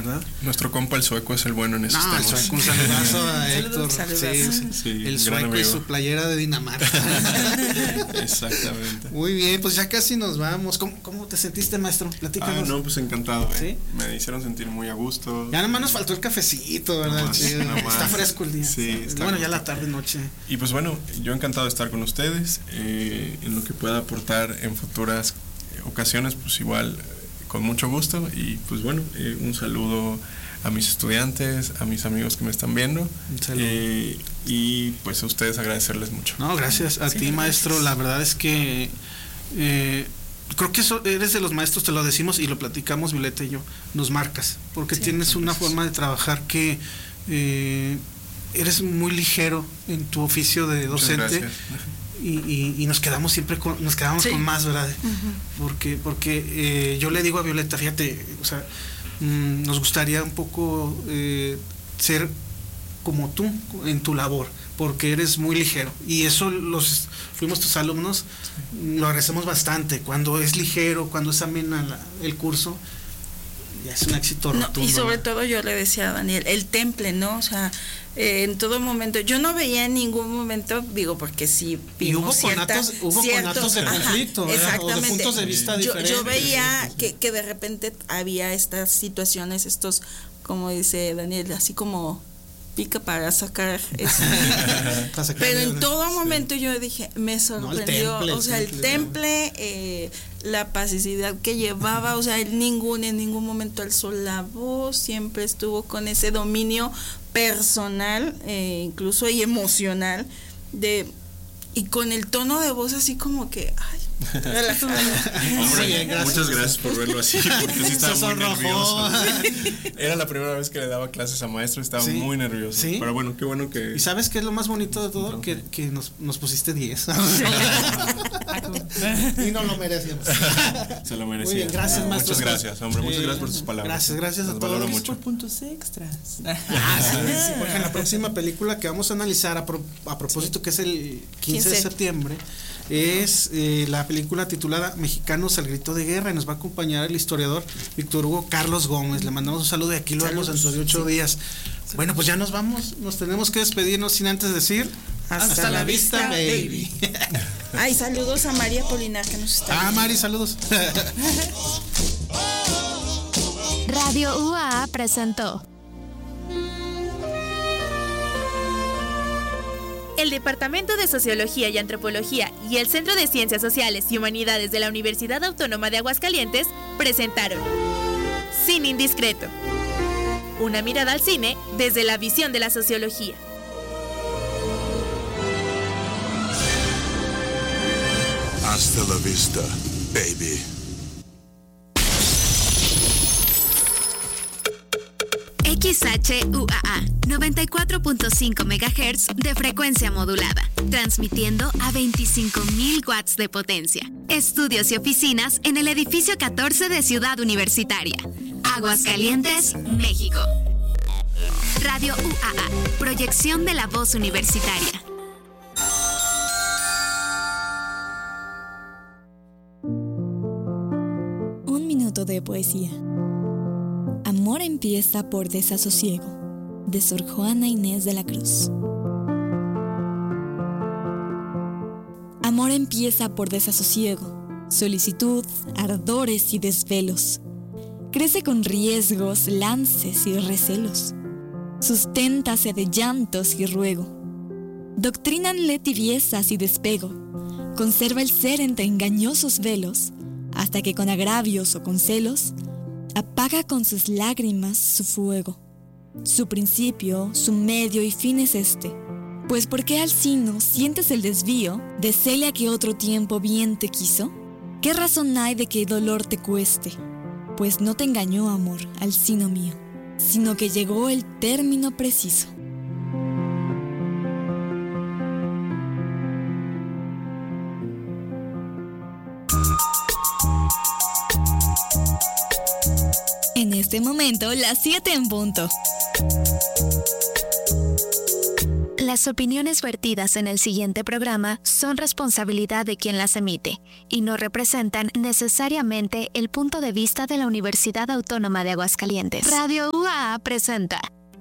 ¿verdad? Nuestro compa el sueco es el bueno en esos temas. El sueco, un saludazo a Héctor. Sí, el sueco y su playera de Dinamarca. Exactamente. Muy bien, pues ya casi nos vamos. ¿Cómo te sentiste, maestro? Platícanos. No, pues encantado. ¿Sí? Me hicieron sentir muy a gusto. Ya nomás nos faltó el cafecito, ¿verdad? Está fresco el día. Sí, bueno, ya la tarde, noche. Y pues bueno, yo encantado de estar con ustedes. En lo que pueda aportar en futuras ocasiones, pues igual con mucho gusto. Y pues bueno, un saludo a mis estudiantes, a mis amigos que me están viendo. Un saludo. Y pues a ustedes agradecerles mucho. No, gracias a ti, maestro. La verdad es que creo que eres de los maestros, te lo decimos y lo platicamos Violeta y yo, nos marcas, porque tienes una forma de trabajar que eres muy ligero en tu oficio de docente. Y nos quedamos siempre con más, ¿verdad? Porque yo le digo a Violeta, fíjate, o sea, nos gustaría un poco ser como tú en tu labor, porque eres muy ligero, y eso fuimos tus alumnos, lo agradecemos bastante. Cuando es ligero, cuando es amena el curso, ya es un éxito rotundo. Y sobre todo yo le decía a Daniel, el temple, ¿no? O sea, en todo momento, yo no veía en ningún momento, digo, porque sí vimos hubo conatos de conflicto, exactamente, o de puntos de vista diferentes. Yo veía que de repente había estas situaciones, como dice Daniel, así como pica para sacar eso. Pero en todo momento yo dije, me sorprendió, el temple, la pacificidad que llevaba, o sea, en ningún momento alzó la voz, siempre estuvo con ese dominio personal, incluso y emocional, y con el tono de voz así como que, Hombre, muchas gracias por verlo así, porque sí estaba muy nervioso. Era la primera vez que le daba clases a maestro, estaba muy nervioso. ¿Sí? Pero bueno, qué bueno que... ¿Y sabes qué es lo más bonito de todo? Que nos pusiste 10. Y no lo merecíamos. Se lo merecía. Muy bien, gracias, maestro. Muchas gracias, hombre, muchas gracias por sus palabras. Gracias a todos. Mucho. Por puntos extras. Porque en la próxima película que vamos a analizar a propósito, que es el 15 de septiembre, es la película titulada Mexicanos al grito de guerra, y nos va a acompañar el historiador Víctor Hugo Carlos Gómez. Le mandamos un saludo y aquí lo vemos dentro de 8 días. Bueno, pues ya nos vamos, nos tenemos que despedirnos sin antes decir hasta la vista, baby. Ay, saludos a María Polinar que nos está viendo. Mari, saludos. Radio UAA presentó El Departamento de Sociología y Antropología y el Centro de Ciencias Sociales y Humanidades de la Universidad Autónoma de Aguascalientes presentaron Cine Indiscreto, una mirada al cine desde la visión de la sociología. Hasta la vista, baby. XHUAA 94.5 MHz de frecuencia modulada, transmitiendo a 25.000 watts de potencia. Estudios y oficinas en el edificio 14 de Ciudad Universitaria, Aguascalientes, México. Radio UAA, proyección de la voz universitaria. Un minuto de poesía. Amor empieza por desasosiego, de Sor Juana Inés de la Cruz. Amor empieza por desasosiego, solicitud, ardores y desvelos. Crece con riesgos, lances y recelos. Susténtase de llantos y ruego. Doctrínanle tibiezas y despego. Conserva el ser entre engañosos velos, hasta que con agravios o con celos apaga con sus lágrimas su fuego. Su principio, su medio y fin es este. Pues ¿por qué, Alcino, sientes el desvío de Celia que otro tiempo bien te quiso? ¿Qué razón hay de que dolor te cueste? Pues no te engañó, amor, Alcino mío, sino que llegó el término preciso. En este momento, las 7 en punto. La Las opiniones vertidas en el siguiente programa son responsabilidad de quien las emite y no representan necesariamente el punto de vista de la Universidad Autónoma de Aguascalientes. Radio UAA presenta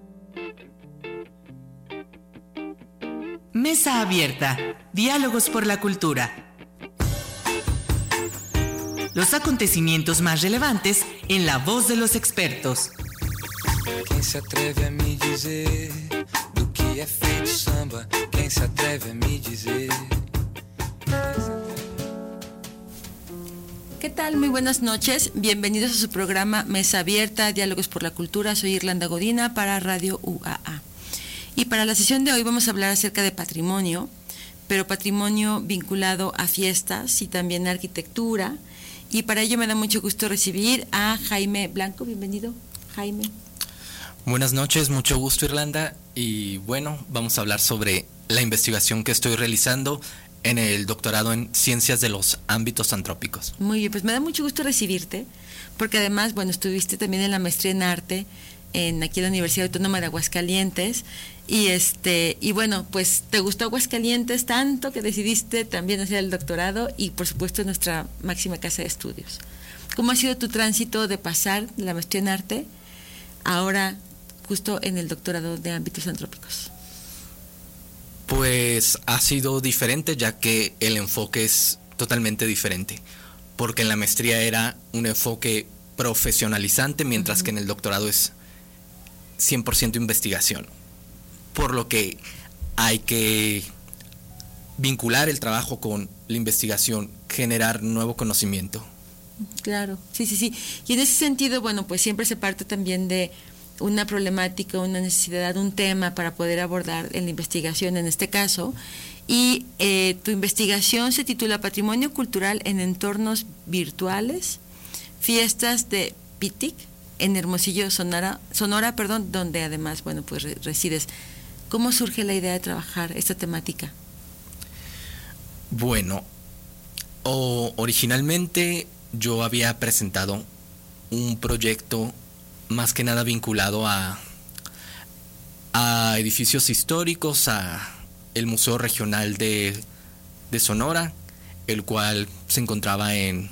Mesa Abierta, Diálogos por la Cultura. Los acontecimientos más relevantes en la voz de los expertos. ¿Quién se atreve a me dizer do que é feito samba? ¿Quién se atreve a me dizer? ¿Qué tal? Muy buenas noches. Bienvenidos a su programa Mesa Abierta, Diálogos por la Cultura. Soy Irlanda Godina para Radio UAA. Y para la sesión de hoy vamos a hablar acerca de patrimonio, pero patrimonio vinculado a fiestas y también a arquitectura. Y para ello me da mucho gusto recibir a Jaime Blanco. Bienvenido, Jaime. Buenas noches, mucho gusto, Irlanda. Y bueno, vamos a hablar sobre la investigación que estoy realizando en el doctorado en Ciencias de los Ámbitos Antrópicos. Muy bien, pues me da mucho gusto recibirte, porque además, bueno, estuviste también en la maestría en arte aquí en la Universidad Autónoma de Aguascalientes, y bueno, pues te gustó Aguascalientes tanto que decidiste también hacer el doctorado y por supuesto nuestra máxima casa de estudios. ¿Cómo ha sido tu tránsito de pasar de la maestría en arte ahora justo en el doctorado de ámbitos antrópicos? Pues ha sido diferente, ya que el enfoque es totalmente diferente, porque en la maestría era un enfoque profesionalizante, mientras que en el doctorado es 100% investigación, por lo que hay que vincular el trabajo con la investigación, generar nuevo conocimiento. Claro, sí. Y en ese sentido, bueno, pues siempre se parte también de una problemática, una necesidad, un tema para poder abordar en la investigación en este caso. Y tu investigación se titula Patrimonio Cultural en Entornos Virtuales, Fiestas de Pitic, en Hermosillo, Sonora, donde además, bueno, pues resides. ¿Cómo surge la idea de trabajar esta temática? Bueno, originalmente yo había presentado un proyecto más que nada vinculado a edificios históricos, a el Museo Regional de Sonora, el cual se encontraba en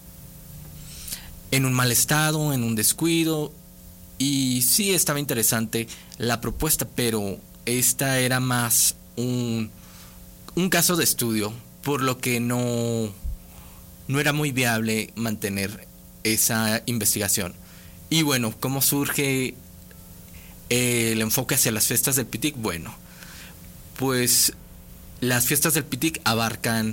un mal estado, en un descuido, y sí estaba interesante la propuesta, pero esta era más un caso de estudio, por lo que no era muy viable mantener esa investigación. Y bueno, ¿cómo surge el enfoque hacia las fiestas del Pitic? Bueno, pues las fiestas del Pitic abarcan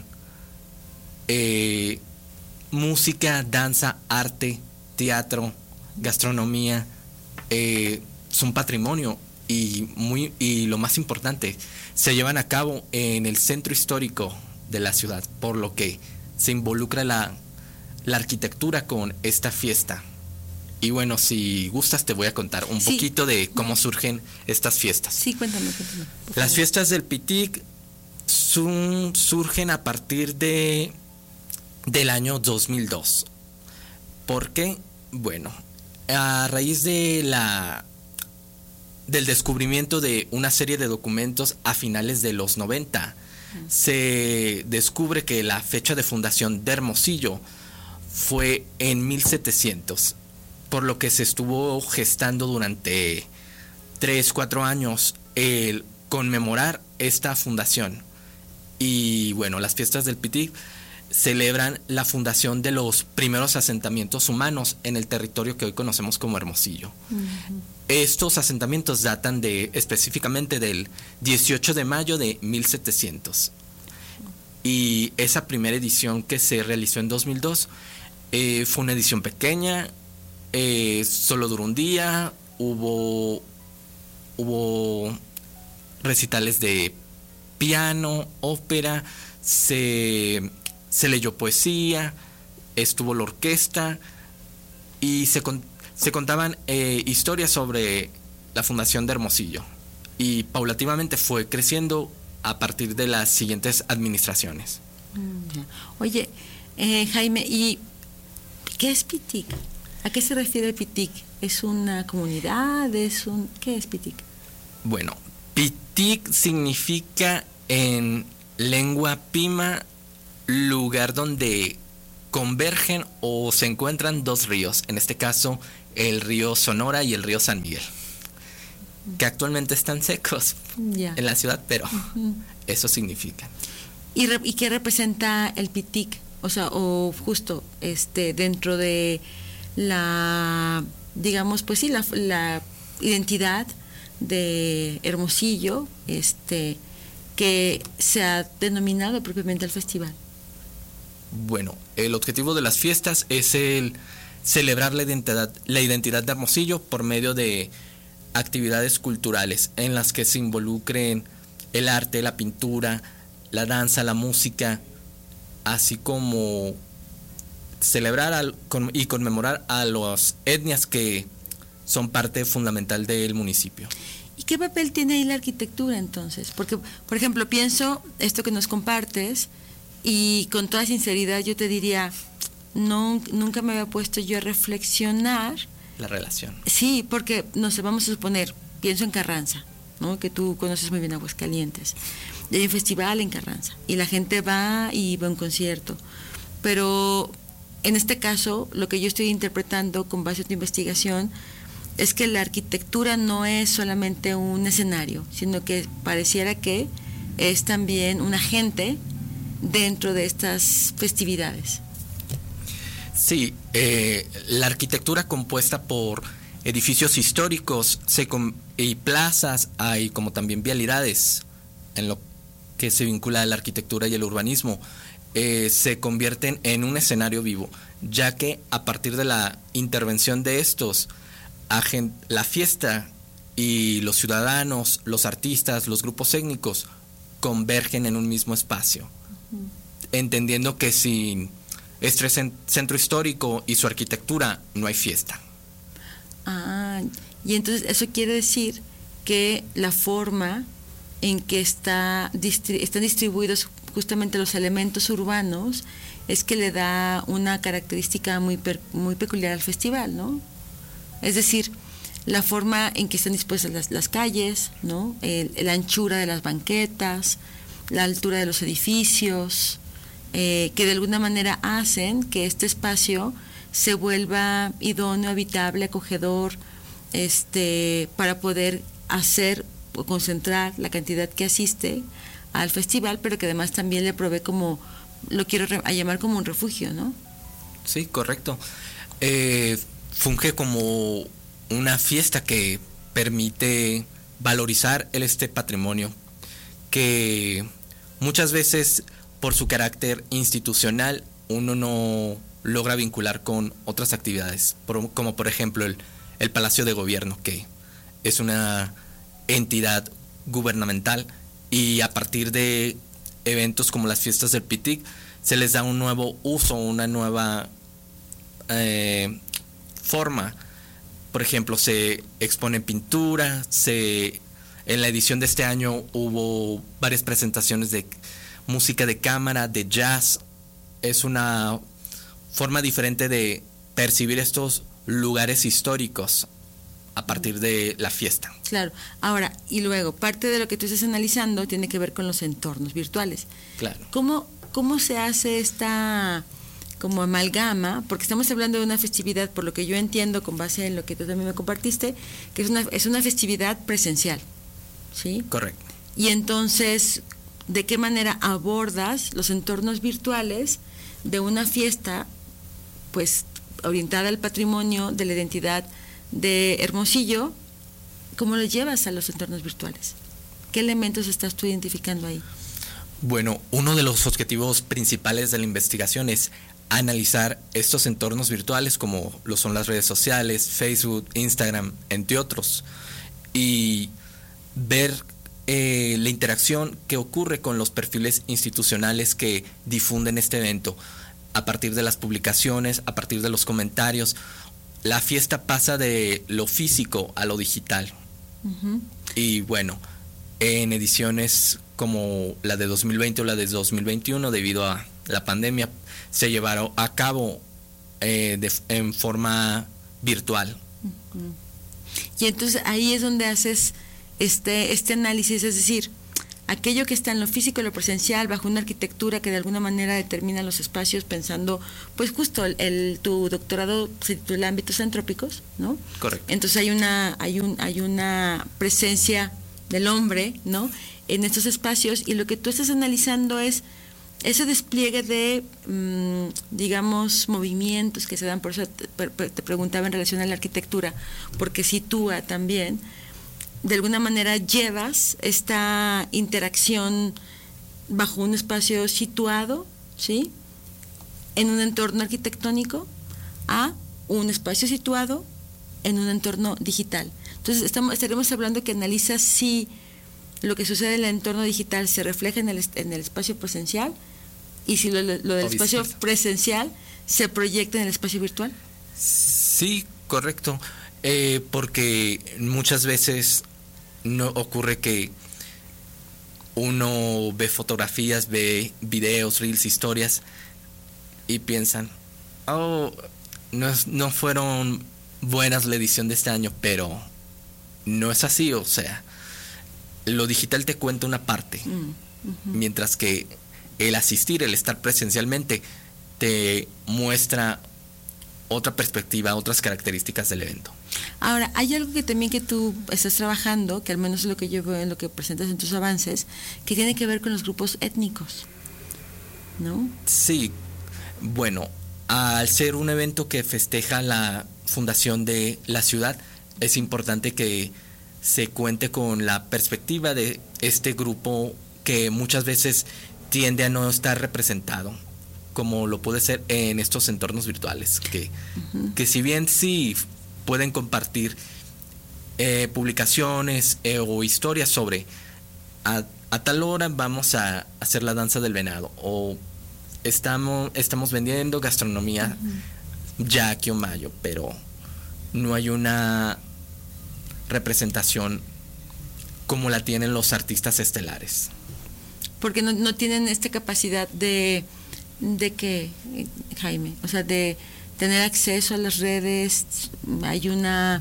música, danza, arte, teatro, gastronomía, son patrimonio y lo más importante, se llevan a cabo en el centro histórico de la ciudad, por lo que se involucra la arquitectura con esta fiesta. Y bueno, si gustas te voy a contar un poquito de cómo surgen estas fiestas. Sí, cuéntame. Las fiestas del Pitic surgen a partir del año 2002. ¿Por qué? Bueno, a raíz del descubrimiento de una serie de documentos a finales de los 90, se descubre que la fecha de fundación de Hermosillo fue en 1700, por lo que se estuvo gestando durante 3-4 años el conmemorar esta fundación. Y bueno, las fiestas del Pitic celebran la fundación de los primeros asentamientos humanos en el territorio que hoy conocemos como Hermosillo. Estos asentamientos datan específicamente del 18 de mayo de 1700. Y esa primera edición que se realizó en 2002 fue una edición pequeña, solo duró un día, hubo recitales de piano, ópera, se leyó poesía, estuvo la orquesta y se contaban historias sobre la fundación de Hermosillo, y paulativamente fue creciendo a partir de las siguientes administraciones. Oye, Jaime, ¿y qué es Pitic? ¿A qué se refiere el Pitic? ¿Es una comunidad? ¿Qué es Pitic? Bueno, Pitic significa en lengua pima lugar donde convergen o se encuentran dos ríos, en este caso el río Sonora y el río San Miguel, que actualmente están secos en la ciudad, pero eso significa. ¿Y qué representa el Pitic? O sea, o justo dentro de la, digamos, pues sí, la identidad de Hermosillo, que se ha denominado propiamente el festival. Bueno, el objetivo de las fiestas es el celebrar la identidad de Hermosillo por medio de actividades culturales en las que se involucren el arte, la pintura, la danza, la música, así como celebrar y conmemorar a las etnias que son parte fundamental del municipio. ¿Y qué papel tiene ahí la arquitectura entonces? Porque, por ejemplo, pienso esto que nos compartes y con toda sinceridad yo te diría, no, nunca me había puesto yo a reflexionar. La relación. Sí, porque, no sé, vamos a suponer, pienso en Carranza, ¿no? Que tú conoces muy bien Aguascalientes. Hay un festival en Carranza y la gente va y va a un concierto. Pero en este caso, lo que yo estoy interpretando con base en tu investigación es que la arquitectura no es solamente un escenario, sino que pareciera que es también un agente dentro de estas festividades. Sí, la arquitectura compuesta por edificios históricos y plazas, hay como también vialidades en lo que se vincula a la arquitectura y el urbanismo, se convierten en un escenario vivo, ya que a partir de la intervención de estos, la fiesta y los ciudadanos, los artistas, los grupos étnicos convergen en un mismo espacio, entendiendo que sin este centro histórico y su arquitectura no hay fiesta. Y entonces eso quiere decir que la forma en que están distribuidos justamente los elementos urbanos es que le da una característica muy peculiar al festival, ¿no? Es decir, la forma en que están dispuestas las calles, ¿no? La anchura de las banquetas, la altura de los edificios, que de alguna manera hacen que este espacio se vuelva idóneo, habitable, acogedor, para poder hacer o concentrar la cantidad que asiste al festival, pero que además también le provee como, lo quiero llamar como un refugio, ¿no? Sí, correcto. Funge como una fiesta que permite valorizar este patrimonio que muchas veces por su carácter institucional uno no logra vincular con otras actividades, como por ejemplo el Palacio de Gobierno, que es una entidad gubernamental y a partir de eventos como las fiestas del Pitic se les da un nuevo uso, una nueva forma. Por ejemplo, se expone pintura, en la edición de este año hubo varias presentaciones de música de cámara, de jazz. Es una forma diferente de percibir estos lugares históricos a partir de la fiesta. Claro. Ahora, y luego, parte de lo que tú estás analizando tiene que ver con los entornos virtuales. Claro. ¿Cómo se hace esta como amalgama? Porque estamos hablando de una festividad, por lo que yo entiendo, con base en lo que tú también me compartiste, que es una festividad presencial, ¿sí? Correcto. Y entonces, ¿de qué manera abordas los entornos virtuales de una fiesta, pues, orientada al patrimonio de la identidad de Hermosillo? ¿Cómo lo llevas a los entornos virtuales? ¿Qué elementos estás tú identificando ahí? Bueno, uno de los objetivos principales de la investigación es analizar estos entornos virtuales como lo son las redes sociales, Facebook, Instagram, entre otros, y ver la interacción que ocurre con los perfiles institucionales que difunden este evento. A partir de las publicaciones, a partir de los comentarios, la fiesta pasa de lo físico a lo digital. Uh-huh. Y bueno, en ediciones como la de 2020 o la de 2021, debido a la pandemia, se llevaron a cabo en forma virtual. Uh-huh. Y entonces ahí es donde haces este análisis, es decir, aquello que está en lo físico y lo presencial, bajo una arquitectura que de alguna manera determina los espacios, pensando, pues justo tu doctorado se titula Ámbitos Antrópicos, ¿no? Correcto. Entonces hay una presencia del hombre, ¿no?, en estos espacios, y lo que tú estás analizando es ese despliegue de, digamos, movimientos que se dan. Por eso te preguntaba en relación a la arquitectura, porque sitúa también, de alguna manera llevas esta interacción bajo un espacio situado, ¿sí?, en un entorno arquitectónico, a un espacio situado en un entorno digital. Entonces estaremos hablando que analizas si lo que sucede en el entorno digital se refleja en el espacio presencial, y si lo del espacio presencial se proyecta en el espacio virtual. Sí, correcto. Porque muchas veces no ocurre que uno ve fotografías, ve videos, reels, historias, y piensan, no fueron buenas la edición de este año, pero no es así. O sea, lo digital te cuenta una parte, mientras que el asistir, el estar presencialmente, te muestra otra perspectiva, otras características del evento. Ahora, hay algo que también que tú estás trabajando, que al menos es lo que yo veo en lo que presentas en tus avances, que tiene que ver con los grupos étnicos, ¿no? Sí, bueno, al ser un evento que festeja la fundación de la ciudad, es importante que se cuente con la perspectiva de este grupo que muchas veces tiende a no estar representado, como lo puede ser en estos entornos virtuales, que si bien sí pueden compartir publicaciones o historias sobre a tal hora vamos a hacer la danza del venado, o estamos vendiendo gastronomía yaqui o mayo, pero no hay una representación como la tienen los artistas estelares. Porque no tienen esta capacidad de que, Jaime, o sea, de tener acceso a las redes. Hay no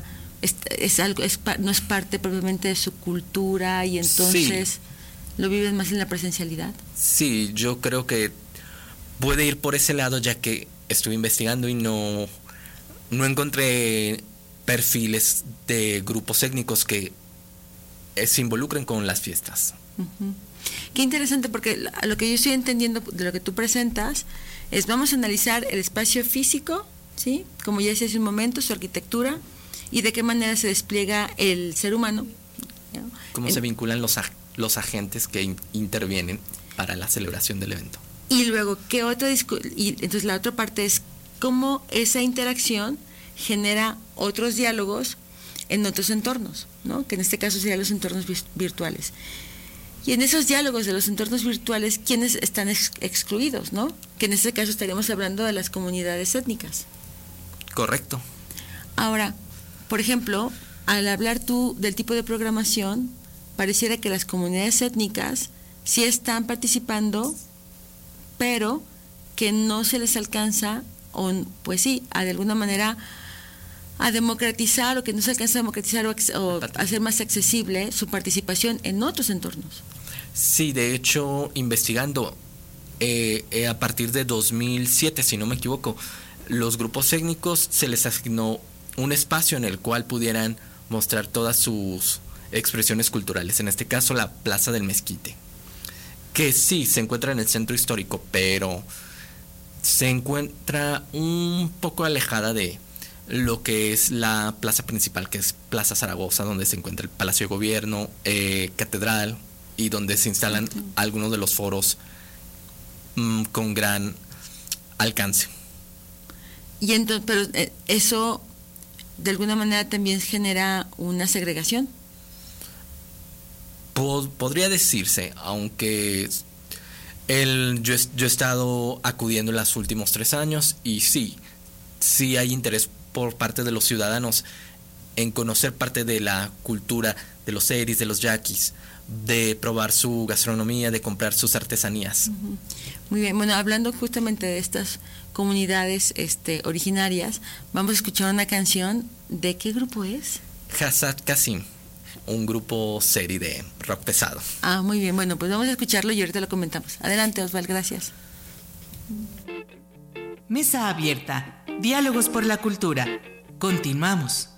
es parte propiamente de su cultura, y entonces sí, lo viven más en la presencialidad. Sí, yo creo que puede ir por ese lado, ya que estuve investigando y no encontré perfiles de grupos étnicos que se involucren con las fiestas. Qué interesante, porque lo que yo estoy entendiendo de lo que tú presentas es, vamos a analizar el espacio físico, ¿sí?, como ya decía hace un momento, su arquitectura, y de qué manera se despliega el ser humano, ¿no?, cómo se vinculan los agentes que intervienen para la celebración del evento. Y luego, y entonces la otra parte es cómo esa interacción genera otros diálogos en otros entornos, ¿no?, que en este caso serían los entornos virtuales. Y en esos diálogos de los entornos virtuales, ¿quiénes están excluidos, no? Que en este caso estaríamos hablando de las comunidades étnicas. Correcto. Ahora, por ejemplo, al hablar tú del tipo de programación, pareciera que las comunidades étnicas sí están participando, pero que no se les alcanza, o pues sí, de alguna manera a democratizar, o que no se alcanza a democratizar o hacer más accesible su participación en otros entornos. Sí, de hecho, investigando a partir de 2007, si no me equivoco, los grupos étnicos se les asignó un espacio en el cual pudieran mostrar todas sus expresiones culturales, en este caso la Plaza del Mezquite, que sí se encuentra en el centro histórico, pero se encuentra un poco alejada de lo que es la plaza principal, que es Plaza Zaragoza, donde se encuentra el Palacio de Gobierno, Catedral, y donde se instalan algunos de los foros con gran alcance. Y entonces, pero eso de alguna manera también genera una segregación. Podría decirse, aunque yo he estado acudiendo en los últimos 3 años, y sí hay interés por parte de los ciudadanos en conocer parte de la cultura de los seris, de los yaquis, de probar su gastronomía, de comprar sus artesanías. Muy bien, bueno, hablando justamente de estas comunidades originarias, vamos a escuchar una canción. ¿De qué grupo es? Hazad Qasim. un grupo serie de rock pesado. Ah, muy bien, bueno, pues vamos a escucharlo y ahorita lo comentamos. Adelante, Osvaldo, gracias. Mesa abierta, diálogos por la cultura. Continuamos.